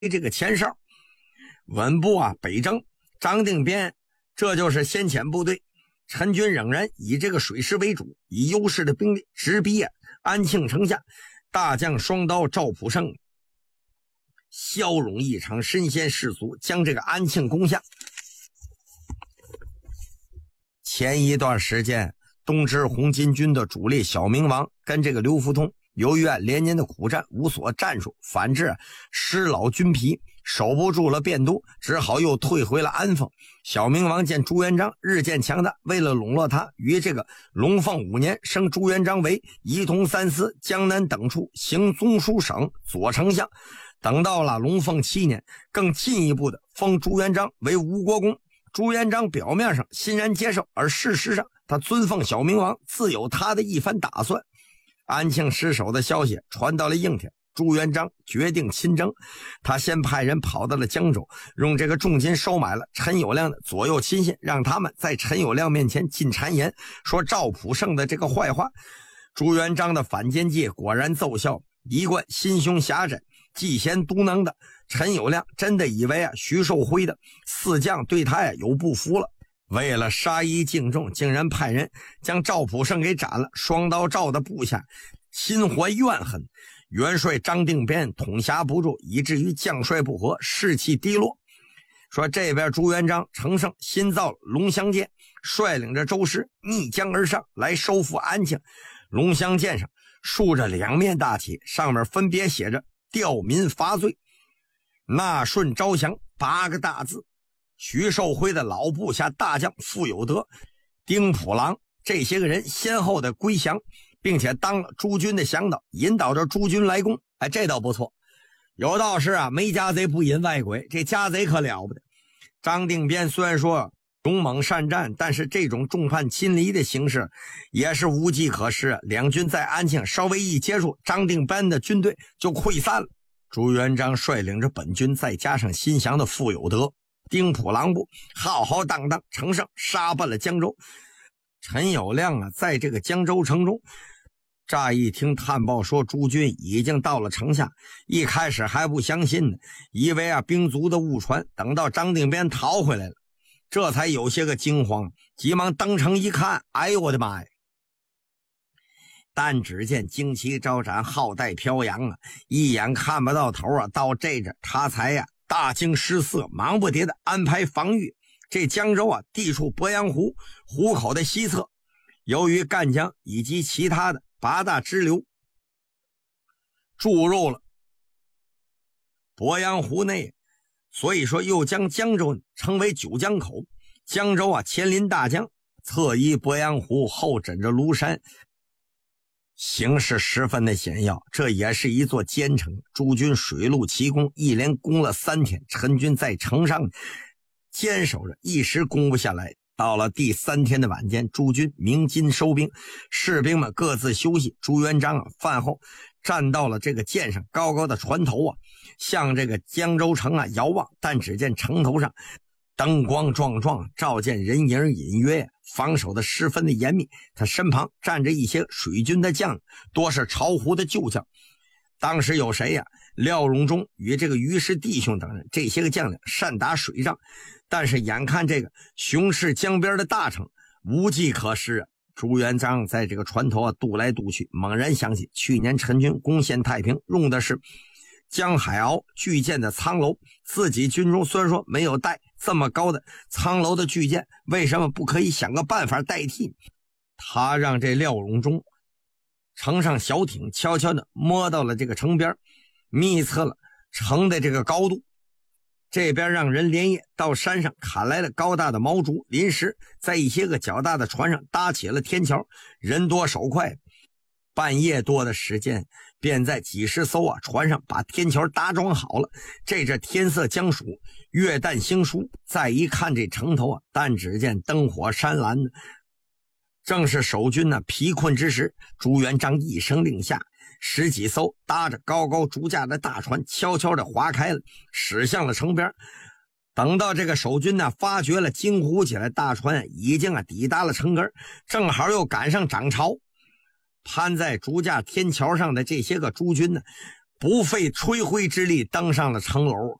这个前哨，稳步北征。张定边这就是先遣部队，陈军仍然以这个水师为主，以优势的兵力直逼安庆城下。大将双刀赵普胜骁勇异常，身先士卒，将这个安庆攻下。前一段时间，东支红巾军的主力小明王跟这个刘福通由于连年的苦战无所战术，反致失老军疲，守不住了汴都，只好又退回了安丰。小明王见朱元璋日渐强大，为了笼络他，于这个龙凤5年升朱元璋为仪同三司、江南等处行中书省左丞相。等到了龙凤7年，更进一步的封朱元璋为吴国公。朱元璋表面上欣然接受，而事实上他尊奉小明王，自有他的一番打算。安庆失守的消息传到了应天，朱元璋决定亲征。他先派人跑到了江州，用这个重金收买了陈友谅的左右亲信，让他们在陈友谅面前进谗言，说赵普胜的这个坏话。朱元璋的反间计果然奏效，一贯心胸狭窄、嫉贤妒能的陈友谅真的以为徐寿辉的四将对他有不服了。为了杀一敬重，竟然派人将赵普胜给斩了。双刀赵的部下心怀怨恨，元帅张定边统辖不住，以至于将帅不和，士气低落。说这边朱元璋乘胜新造龙香舰，率领着周师逆江而上，来收复安庆。龙香舰上竖着2面大旗，上面分别写着吊民伐罪、纳顺招降8个大字。徐寿辉的老部下大将傅有德、丁普郎这些个人先后的归降，并且当了诸军的向导，引导着诸军来攻。这倒不错。有道是没家贼不引外鬼，这家贼可了不得。张定边虽然说勇猛善战，但是这种众叛亲离的形势也是无计可施。两军在安庆稍微一接触，张定边的军队就溃散了。朱元璋率领着本军，再加上新降的傅有德、丁普郎部，浩浩荡荡乘胜杀奔了江州。陈友谅在这个江州城中，乍一听探报说诸军已经到了城下，一开始还不相信呢，以为兵卒的误传。等到张定边逃回来了，这才有些个惊慌，急忙登城一看，哎呦我的妈呀！但只见旌旗招展，号带飘扬一眼看不到头到这阵他才大惊失色，忙不迭的安排防御。这江州地处鄱阳湖湖口的西侧，由于赣江以及其他的8大支流注入了鄱阳湖内，所以说又将江州称为九江口。江州前临大江，侧依鄱阳湖，后枕着庐山，形势十分的险要。这也是一座坚城，诸军水陆齐攻，一连攻了3天，陈军在城上坚守着，一时攻不下来。到了第3天的晚间，诸军鸣金收兵，士兵们各自休息。朱元璋饭后站到了这个舰上高高的船头向这个江州城遥望，但只见城头上灯光幢幢，照见人影隐约，防守的十分的严密。他身旁站着一些水军的将，多是巢湖的旧将。当时有谁廖荣忠与这个于氏弟兄等人，这些个将领善打水仗，但是眼看这个熊市江边的大城无计可施朱元璋在这个船头渡来渡去，猛然想起去年陈军攻陷太平用的是江海鳌巨舰的舱楼，自己军中虽然说没有带这么高的舱楼的巨舰，为什么不可以想个办法代替？他让这廖荣忠乘上小艇，悄悄地摸到了这个城边，密测了城的这个高度。这边让人连夜到山上砍来了高大的毛竹，临时在一些个较大的船上搭起了天桥，人多手快，半夜多的时间，便在几十艘船上把天桥搭装好了。这天色将曙，月旦星疏，再一看这城头但只见灯火山蓝正是守军疲困之时。朱元璋一声令下，10几艘搭着高高竹架的大船悄悄地划开了，驶向了城边。等到这个守军发觉了，惊呼起来，大船已经抵达了城根，正好又赶上涨潮。攀在竹架天桥上的这些个诸军不费吹灰之力登上了城楼，